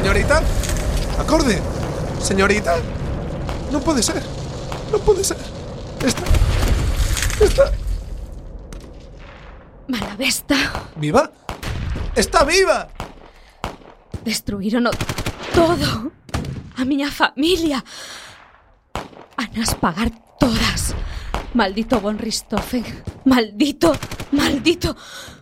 Señorita, acorde. Señorita, non pode ser. Non pode ser. Está... Malavesta. Viva? Está viva! Destruírono todo. A miña familia. Anas pagar todas. Maldito von Richthofen. Maldito.